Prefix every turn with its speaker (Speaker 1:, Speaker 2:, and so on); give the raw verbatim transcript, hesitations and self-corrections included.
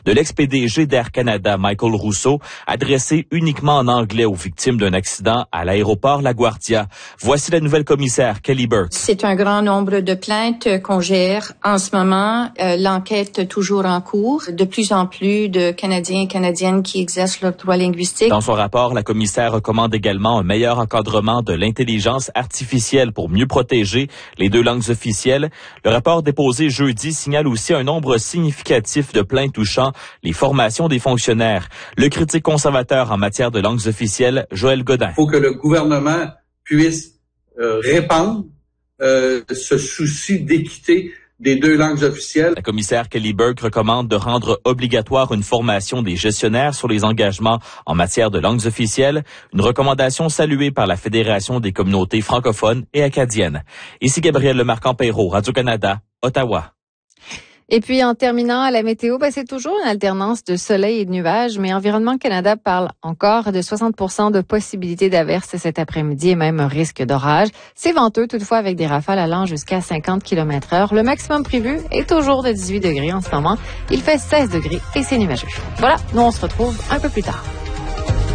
Speaker 1: de l'ex-P D G d'Air Canada, Michael Rousseau, adressé uniquement en anglais aux victimes d'un accident à l'aéroport LaGuardia. Voici la nouvelle commissaire, Kelly Burke.
Speaker 2: C'est un grand nombre de plaintes qu'on gère en ce moment. Euh, l'enquête toujours en cours. De plus en plus de Canadiens et Canadiennes qui exercent leur droit linguistique.
Speaker 1: Dans son rapport, la commissaire recommande également un meilleur encadrement de l'intelligence artificielle pour mieux protéger les deux langues officielles. Le rapport déposé jeudi signale aussi un nombre significatif de plaintes touchant les formations des fonctionnaires. Le critique conservateur en matière de langues officielles, Joël Godin.
Speaker 3: Il faut que le gouvernement puisse euh, répandre euh, ce souci d'équité des deux langues officielles.
Speaker 1: La commissaire Kelly Burke recommande de rendre obligatoire une formation des gestionnaires sur les engagements en matière de langues officielles, une recommandation saluée par la Fédération des communautés francophones et acadiennes. Ici Gabriel Lemarquand-Peyraud, Radio-Canada, Ottawa.
Speaker 4: Et puis, en terminant à la météo, ben, c'est toujours une alternance de soleil et de nuages, mais Environnement Canada parle encore de soixante pour cent de possibilités d'averses cet après-midi et même un risque d'orage. C'est venteux, toutefois, avec des rafales allant jusqu'à cinquante kilomètres heure. Le maximum prévu est toujours de dix-huit degrés en ce moment. Il fait seize degrés et c'est nuageux. Voilà, nous on se retrouve un peu plus tard.